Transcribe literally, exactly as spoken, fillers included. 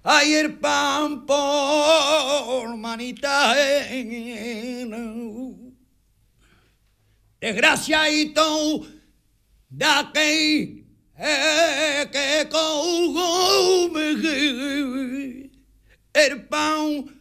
Ay, el pan por manita desgraciadito de aquel que come el pan